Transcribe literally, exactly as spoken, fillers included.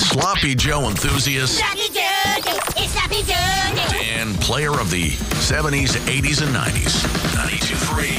Sloppy Joe enthusiast Sloppy Joe, it's Sloppy Joe. and player of the seventies, eighties, and nineties. ninety-two point three